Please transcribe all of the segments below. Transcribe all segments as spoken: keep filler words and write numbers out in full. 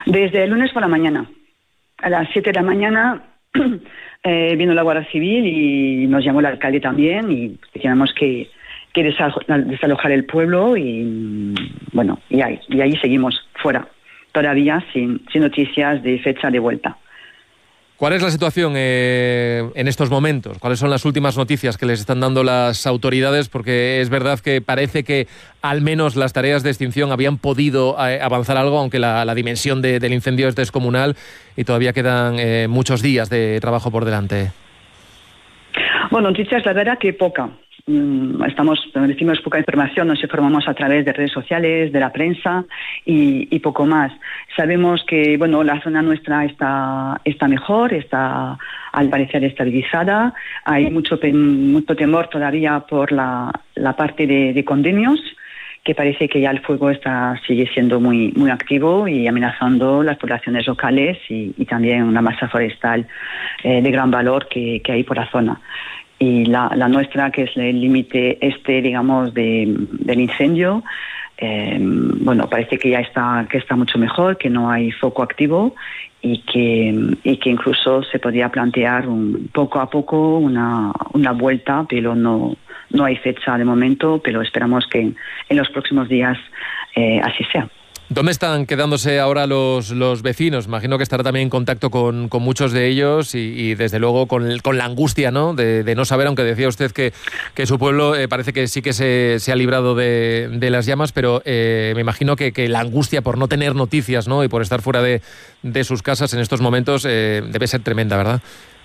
Desde el lunes por la mañana. A las siete de la mañana eh, vino la Guardia Civil y nos llamó el alcalde también y teníamos que, que desalojar el pueblo y bueno, y ahí, y ahí seguimos fuera, todavía sin, sin noticias de fecha de vuelta. ¿Cuál es la situación eh, en estos momentos? ¿Cuáles son las últimas noticias que les están dando las autoridades? Porque es verdad que parece que al menos las tareas de extinción habían podido eh, avanzar algo, aunque la, la dimensión de, del incendio es descomunal y todavía quedan eh, muchos días de trabajo por delante. Bueno, noticias, la verdad que poca. Estamos, recibimos poca información, nos informamos a través de redes sociales, de la prensa y, y poco más. Sabemos que bueno, la zona nuestra está, está mejor, está al parecer estabilizada. Hay mucho, mucho temor todavía por la, la parte de, de condominios, que parece que ya el fuego está sigue siendo muy, muy activo y amenazando las poblaciones locales y, y también una masa forestal eh, de gran valor que, que hay por la zona. Y la, la nuestra, que es el límite este, digamos, de, del incendio, eh, bueno, parece que ya está, que está mucho mejor, que no hay foco activo y que, y que incluso se podría plantear un, poco a poco una, una vuelta, pero no, no hay fecha de momento, pero esperamos que en, en los próximos días eh, así sea. ¿Dónde están quedándose ahora los, los vecinos? Imagino que estará también en contacto con, con muchos de ellos y, y desde luego con, con la angustia, ¿no? De, de no saber, aunque decía usted que, que su pueblo eh, parece que sí que se, se ha librado de, de las llamas, pero eh, me imagino que, que la angustia por no tener noticias, ¿no? Y por estar fuera de, de sus casas en estos momentos eh, debe ser tremenda, ¿verdad?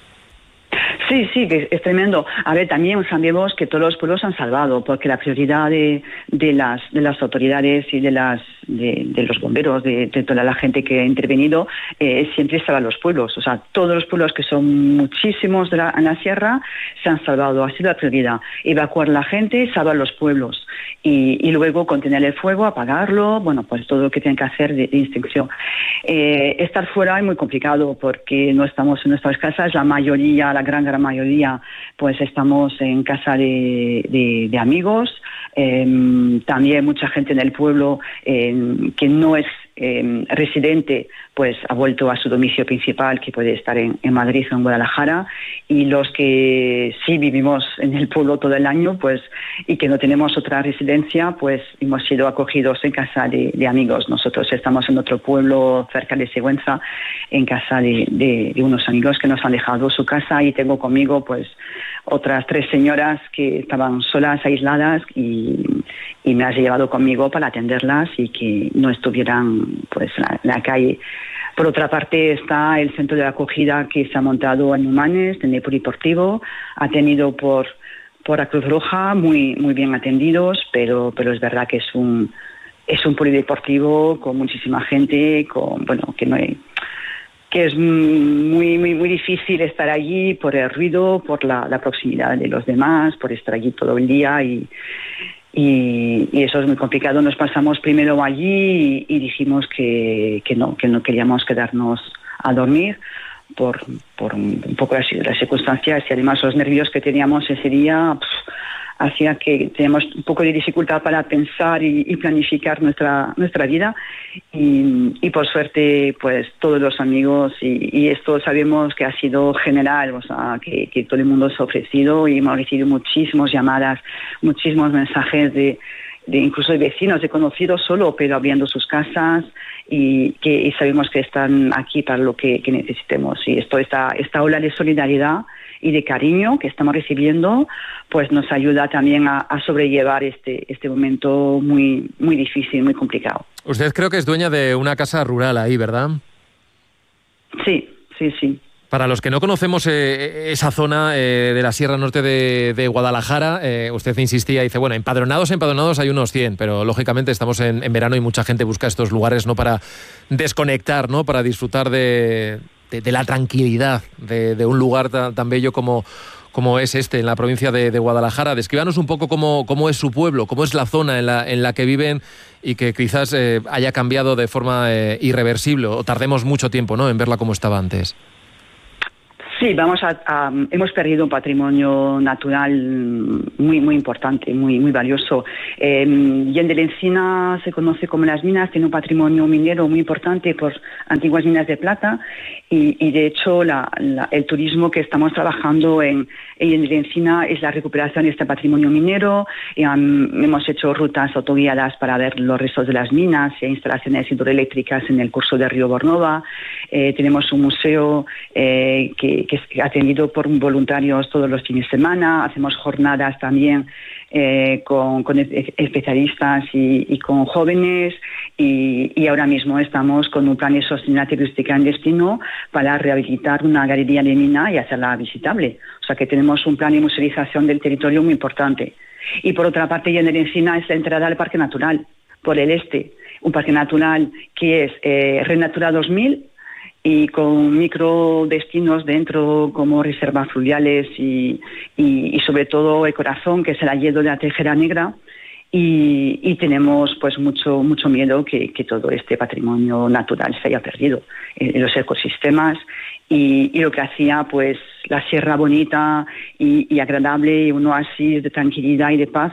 Sí, sí, que es tremendo. A ver, también sabemos que todos los pueblos se han salvado, porque la prioridad de, de las de las autoridades y de las de, de los bomberos, de, de toda la gente que ha intervenido, eh, siempre salvar los pueblos. O sea, todos los pueblos, que son muchísimos de la, en la sierra, se han salvado. Ha sido la prioridad. Evacuar la gente, salvar los pueblos. Y, y luego contener el fuego, apagarlo, bueno, pues todo lo que tienen que hacer de, de extinción. Eh, estar fuera es muy complicado porque no estamos en nuestras casas, la mayoría, la gran, gran mayoría, pues estamos en casa de, de, de amigos, eh, también mucha gente en el pueblo eh, que no es eh, residente, pues ha vuelto a su domicilio principal, que puede estar en, en Madrid o en Guadalajara, y los que sí vivimos en el pueblo todo el año, pues, y que no tenemos otra residencia, pues hemos sido acogidos en casa de, de amigos. Nosotros estamos en otro pueblo cerca de Sigüenza, en casa de, de, de unos amigos que nos han dejado su casa, y tengo conmigo pues otras tres señoras que estaban solas, aisladas, y, y me has llevado conmigo para atenderlas y que no estuvieran pues en la, la calle. Por otra parte está el centro de acogida que se ha montado en Humanes, en el polideportivo, ha tenido por por la Cruz Roja muy muy bien atendidos, pero pero es verdad que es un es un polideportivo con muchísima gente, con bueno que no hay, que es muy muy muy difícil estar allí por el ruido, por la, la proximidad de los demás, por estar allí todo el día y Y, y eso es muy complicado. Nos pasamos primero allí y, y dijimos que, que no, que no queríamos quedarnos a dormir por, por un poco las, las circunstancias y además los nervios que teníamos ese día pff, hacía que teníamos un poco de dificultad para pensar y, y planificar nuestra nuestra vida y, y por suerte pues todos los amigos y, y esto sabemos que ha sido general, o sea que, que todo el mundo se ha ofrecido y hemos recibido muchísimas llamadas, muchísimos mensajes de, de incluso de vecinos, de conocidos solo, pero abriendo sus casas y que y sabemos que están aquí para lo que, que necesitemos. Y esto esta esta ola de solidaridad y de cariño que estamos recibiendo, pues nos ayuda también a, a sobrellevar este este momento muy muy difícil, muy complicado. Usted creo que es dueña de una casa rural ahí, ¿verdad? Sí, sí, sí. Para los que no conocemos eh, esa zona eh, de la Sierra Norte de, de Guadalajara, eh, usted insistía y dice, bueno, empadronados, empadronados hay unos cien, pero lógicamente estamos en, en verano y mucha gente busca estos lugares no para desconectar, ¿no? Para disfrutar de, de, de la tranquilidad de, de un lugar tan, tan bello como, como es este, en la provincia de, de Guadalajara. Descríbanos un poco cómo, cómo es su pueblo, cómo es la zona en la, en la que viven y que quizás eh, haya cambiado de forma eh, irreversible o tardemos mucho tiempo, ¿no? En verla como estaba antes. Sí, vamos a, a hemos perdido un patrimonio natural muy muy importante, muy muy valioso. Eh, Llén de la Encina se conoce como las minas, tiene un patrimonio minero muy importante por antiguas minas de plata y, y de hecho la, la, el turismo que estamos trabajando en, en Llén de la Encina es la recuperación de este patrimonio minero. Y, um, hemos hecho rutas autoguiadas para ver los restos de las minas e instalaciones hidroeléctricas en el curso del río Bornova. Eh, tenemos un museo eh, que que es atendido por voluntarios todos los fines de semana. Hacemos jornadas también eh, con, con especialistas y, y con jóvenes y, y ahora mismo estamos con un plan de sostenibilidad turística en destino para rehabilitar una galería de mina y hacerla visitable. O sea que tenemos un plan de musealización del territorio muy importante. Y por otra parte, Llén de la Encina es la entrada al Parque Natural por el este, un parque natural que es eh, Red Natura dos mil y con microdestinos dentro como reservas fluviales y, y, y sobre todo el corazón, que es el hayedo de la Tejera Negra, y, y tenemos pues mucho mucho miedo que, que todo este patrimonio natural se haya perdido en, en los ecosistemas y, y lo que hacía pues la sierra bonita y, y agradable, un oasis de tranquilidad y de paz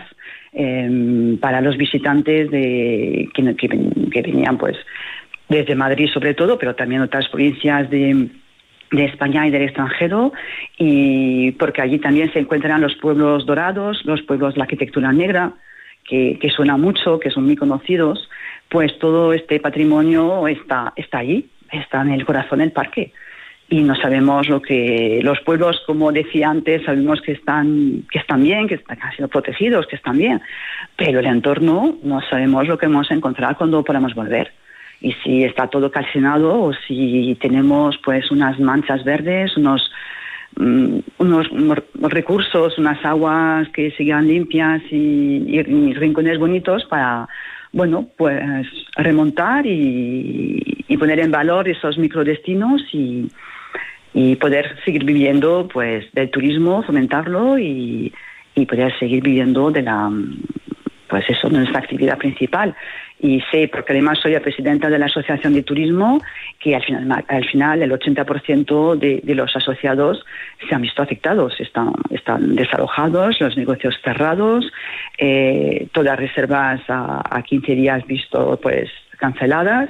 eh, para los visitantes de que, que, que venían pues desde Madrid sobre todo, pero también otras provincias de, de España y del extranjero, y porque allí también se encuentran los pueblos dorados, los pueblos de la arquitectura negra, que, que suena mucho, que son muy conocidos, pues todo este patrimonio está, está allí, está en el corazón del parque. Y no sabemos lo que los pueblos, como decía antes, sabemos que están que están bien, que están, que han sido protegidos, que están bien, pero el entorno no sabemos lo que vamos a encontrar cuando podamos volver. Y si está todo calcinado o si tenemos pues unas manchas verdes, unos, um, unos recursos, unas aguas que sigan limpias y, y, y rincones bonitos para, bueno, pues remontar y, y poner en valor esos microdestinos y, y poder seguir viviendo pues del turismo, fomentarlo y, y poder seguir viviendo de la, pues eso, nuestra actividad principal. Y sé, porque además soy la presidenta de la Asociación de Turismo, que al final, al final el ochenta por ciento de, de los asociados se han visto afectados, están, están desalojados, los negocios cerrados, eh, todas las reservas a, a quince días visto pues canceladas.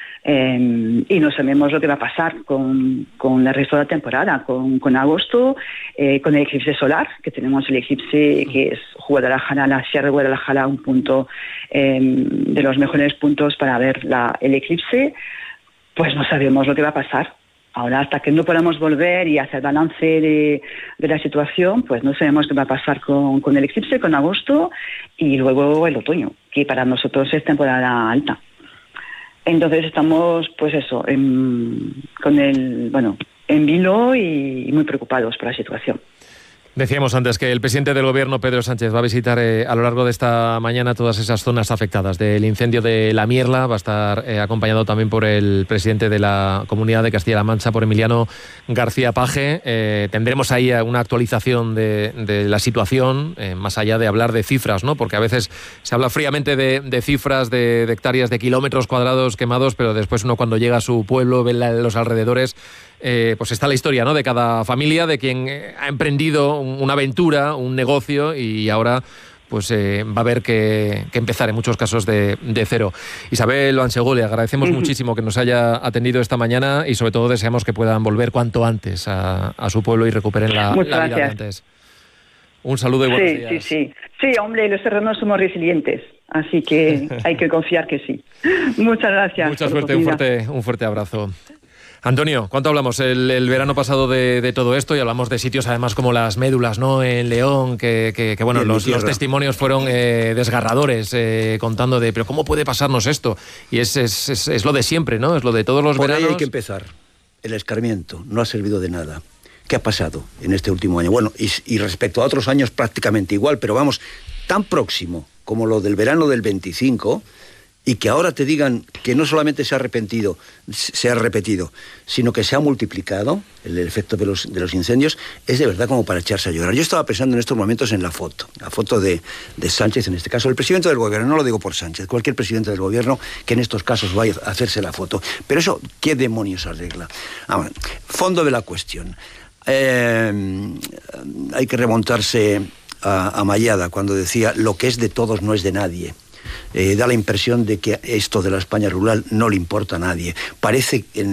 Eh, y no sabemos lo que va a pasar con, con el resto de la temporada, con, con agosto, eh, con el eclipse solar, que tenemos el eclipse que es Guadalajara, la Sierra de Guadalajara, un punto eh, de los mejores puntos para ver la, el eclipse, pues no sabemos lo que va a pasar. Ahora, hasta que no podamos volver y hacer balance de, de la situación, pues no sabemos qué va a pasar con, con el eclipse, con agosto y luego el otoño, que para nosotros es temporada alta. Entonces estamos, pues eso, en, con el, bueno, en vilo y, y muy preocupados por la situación. Decíamos antes que el presidente del Gobierno, Pedro Sánchez, va a visitar eh, a lo largo de esta mañana todas esas zonas afectadas del incendio de La Mierla. Va a estar eh, acompañado también por el presidente de la Comunidad de Castilla-La Mancha, por Emiliano García Paje. Eh, tendremos ahí una actualización de, de la situación, eh, más allá de hablar de cifras, ¿no? Porque a veces se habla fríamente de, de cifras, de, de hectáreas, de kilómetros cuadrados quemados, pero después uno cuando llega a su pueblo, ve la, los alrededores, eh, pues está la historia, ¿no? De cada familia, de quien ha emprendido una aventura, un negocio, y ahora pues eh, va a haber que, que empezar en muchos casos de, de cero. Isabel Bansegó, le agradecemos uh-huh. muchísimo que nos haya atendido esta mañana y sobre todo deseamos que puedan volver cuanto antes a, a su pueblo y recuperen la, la vida de antes. Un saludo y buenos sí, días. Sí, sí, sí. hombre, los serranos somos resilientes, así que hay que confiar que sí. Muchas gracias. Mucha suerte, un fuerte, un fuerte abrazo. Antonio, ¿cuánto hablamos el, el verano pasado de, de todo esto? Y hablamos de sitios además como las Médulas, ¿no? En León, que, que, que bueno, los, los testimonios fueron eh, desgarradores, eh, contando de, pero ¿cómo puede pasarnos esto? Y es, es, es, es lo de siempre, ¿no? Es lo de todos los Por veranos. ahí hay que empezar. El escarmiento no ha servido de nada. ¿Qué ha pasado en este último año? Bueno, y, y respecto a otros años prácticamente igual, pero vamos, tan próximo como lo del verano del veinticinco, y que ahora te digan que no solamente se ha arrepentido, se ha repetido, sino que se ha multiplicado el efecto de los, de los incendios, es de verdad como para echarse a llorar. Yo estaba pensando en estos momentos en la foto, la foto de, de Sánchez en este caso, el presidente del gobierno, no lo digo por Sánchez, cualquier presidente del gobierno que en estos casos vaya a hacerse la foto. Pero eso, ¿qué demonios arregla? Ah, bueno, fondo de la cuestión. eh, hay que remontarse a, a Mayada, cuando decía: lo que es de todos no es de nadie. Eh, da la impresión de que esto de la España rural no le importa a nadie. Parece en